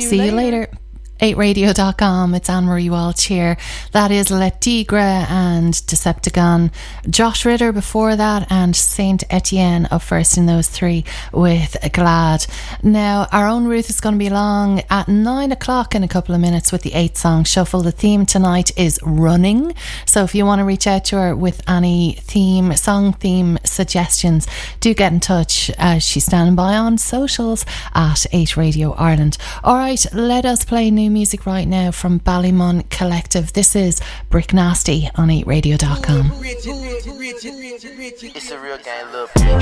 See you later. 8radio.com. It's Anne-Marie Walsh here. That is Le Tigre and Decepticon. Josh Ritter before that, and Saint Etienne up first in those three with Glad. Now, our own Ruth is going to be along at 9 o'clock in a couple of minutes with the 8-song shuffle. The theme tonight is running. So if you want to reach out to her with any song theme suggestions, do get in touch. She's standing by on socials at 8Radio Ireland. Alright, let us play new music right now from Ballymun Collective. This is Brick Nasty on 8radio.com. It's a real gang, look.